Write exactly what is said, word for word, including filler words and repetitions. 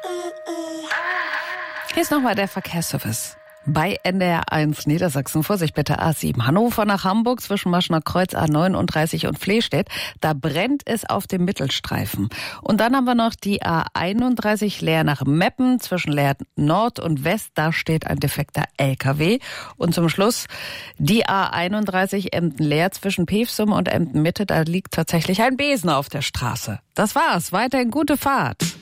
Hier ist nochmal der Verkehrsservice. Bei N D R eins Niedersachsen, Vorsicht bitte, A sieben. Hannover nach Hamburg zwischen Maschner Kreuz A neununddreißig und Flehstedt. Da brennt es auf dem Mittelstreifen. Und dann haben wir noch die A einunddreißig Leer nach Meppen zwischen Leer Nord und West. Da steht ein defekter L K W. Und zum Schluss die A einunddreißig Emden-Leer zwischen Pevsum und Emden-Mitte. Da liegt tatsächlich ein Besen auf der Straße. Das war's. Weiterhin gute Fahrt.